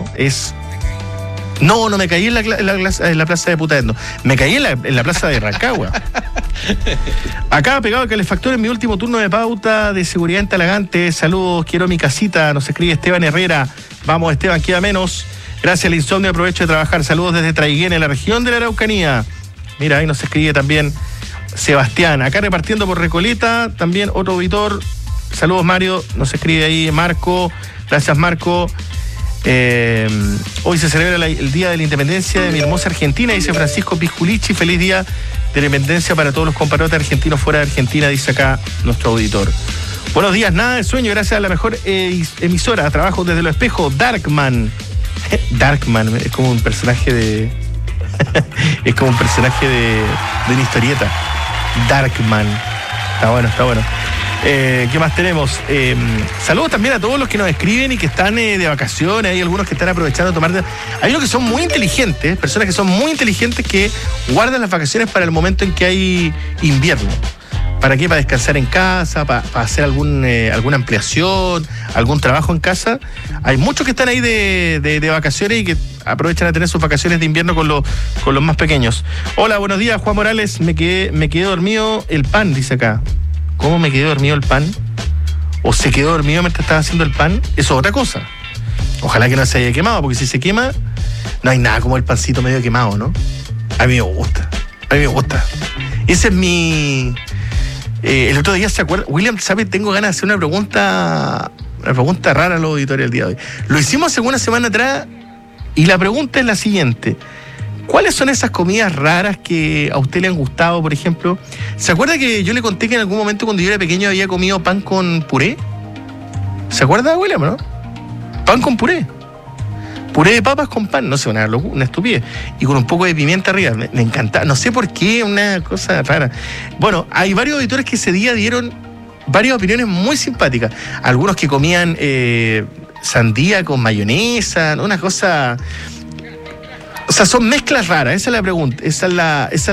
No me caí en la plaza de Putaendo. Me caí en la plaza de Rancagua. Acá pegado al calefactor en mi último turno de pauta de seguridad en Talagante. Saludos, quiero mi casita. Nos escribe Esteban Herrera. Vamos, Esteban, queda menos. Gracias al insomnio, aprovecho de trabajar. Saludos desde Traiguén, en la región de la Araucanía. Mira, ahí nos escribe también Sebastián. Acá repartiendo por Recoleta, también otro auditor. Saludos, Mario. Nos escribe ahí Marco. Gracias, Marco. Hoy se celebra el Día de la Independencia de mi hermosa Argentina, dice Francisco Pisculichi. Feliz Día de la Independencia para todos los compatriotas argentinos fuera de Argentina, dice acá nuestro auditor. Buenos días, nada de sueño, gracias a la mejor emisora. Trabajo desde Los Espejos, Darkman. Darkman, es como un personaje de... es como un personaje de una historieta. Darkman. Está bueno. ¿Qué más tenemos? Saludos también a todos los que nos escriben y que están de vacaciones. Hay algunos que están aprovechando de tomar... Hay unos que son muy inteligentes, personas que son muy inteligentes que guardan las vacaciones para el momento en que hay invierno. ¿Para qué? Para descansar en casa, para hacer alguna ampliación, algún trabajo en casa. Hay muchos que están ahí de vacaciones y que aprovechan a tener sus vacaciones de invierno con los más pequeños. Hola, buenos días, Juan Morales. Me quedé dormido el pan, dice acá. ¿Cómo me quedé dormido el pan? ¿O se quedó dormido mientras estaba haciendo el pan? Eso es otra cosa. Ojalá que no se haya quemado, porque si se quema, no hay nada como el pancito medio quemado, ¿no? A mí me gusta. Ese es mi... el otro día, ¿se acuerda? William, ¿sabe? Tengo ganas de hacer una pregunta rara a los auditores el día de hoy. Lo hicimos hace una semana atrás y la pregunta es la siguiente. ¿Cuáles son esas comidas raras que a usted le han gustado, por ejemplo? ¿Se acuerda que yo le conté que en algún momento cuando yo era pequeño había comido pan con puré? ¿Se acuerda, William, no? Pan con puré. Puré de papas con pan, no sé, una estupidez. Y con un poco de pimienta arriba. Me encantaba. No sé por qué, una cosa rara. Bueno, hay varios auditores que ese día dieron varias opiniones muy simpáticas. Algunos que comían sandía con mayonesa, una cosa... O sea, son mezclas raras, esa es la pregunta, esa es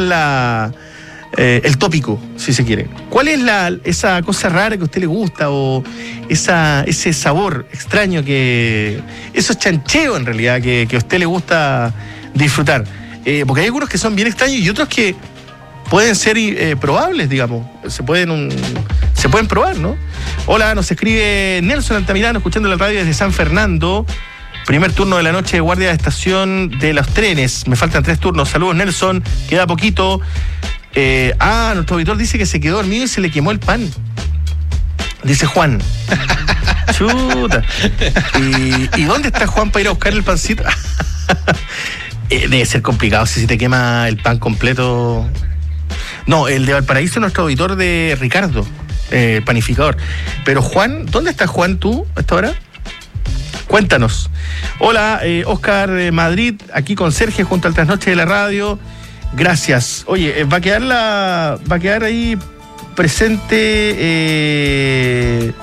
el tópico, si se quiere. ¿Cuál es esa cosa rara que a usted le gusta o ese sabor extraño esos chancheos en realidad que a usted le gusta disfrutar? Porque hay algunos que son bien extraños y otros que pueden ser probables, digamos, se pueden probar, ¿no? Hola, nos escribe Nelson Altamirano, escuchando la radio desde San Fernando. Primer turno de la noche de guardia de estación de los trenes. Me faltan 3 turnos. Saludos, Nelson. Queda poquito. Nuestro auditor dice que se quedó dormido y se le quemó el pan. Dice Juan. Chuta. ¿Y dónde está Juan para ir a buscar el pancito? Debe ser complicado si se te quema el pan completo. No, el de Valparaíso es nuestro auditor de Ricardo, panificador. Pero Juan, ¿dónde está Juan tú a esta hora? Cuéntanos. Hola, Oscar Madrid, aquí con Sergio junto al Trasnoche de la Radio. Gracias. Oye, va a quedar ahí presente.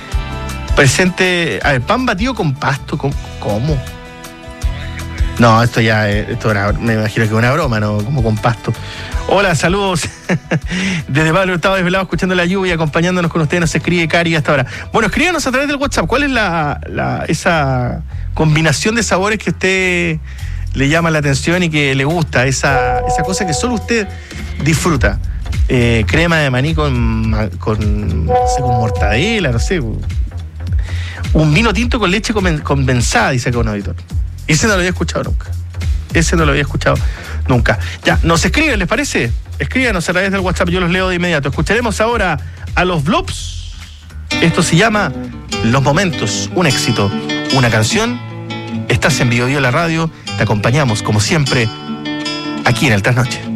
A ver, pan batido con pasto. ¿Cómo? No, esto me imagino que es una broma, ¿no? Como con pasto. Hola, saludos desde Pablo Hurtado desvelado, escuchando la lluvia, acompañándonos con ustedes. Nos escribe Cari hasta ahora. Bueno, escríbanos a través del WhatsApp. ¿Cuál es esa combinación de sabores que a usted le llama la atención y que le gusta? Esa cosa que solo usted disfruta. Crema de maní con mortadela, no sé. Un vino tinto con leche condensada, dice acá un auditor. Ese no lo había escuchado nunca. Ya, nos escriben, ¿les parece? Escríbanos a través del WhatsApp, yo los leo de inmediato. Escucharemos ahora a los Blobs. Esto se llama Los Momentos, un éxito, una canción. Estás en Bio Bio la Radio, te acompañamos como siempre aquí en el Trasnoche.